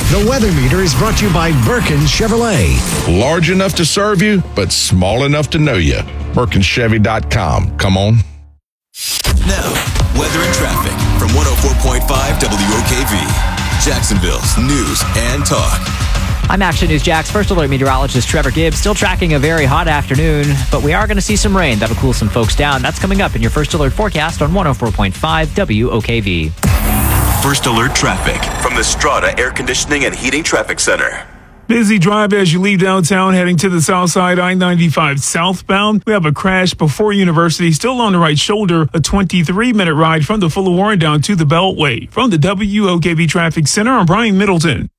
The Weather Meter is brought to you by Birkin Chevrolet. Large enough to serve you, but small enough to know you. BirkinChevy.com. Come on. Now, weather and traffic from 104.5 WOKV. Jacksonville's news and talk. I'm Action News Jax First Alert meteorologist Trevor Gibbs. Still tracking a very hot afternoon, but we are going to see some rain. That'll cool some folks down. That's coming up in your First Alert forecast on 104.5 WOKV. First Alert traffic from the Strata Air Conditioning and Heating Traffic Center. Busy drive as you leave downtown heading to the south side, I-95 southbound. We have a crash before University, still on the right shoulder, a 23-minute ride from the Fuller Warren down to the Beltway. From the WOKV Traffic Center, I'm Brian Middleton.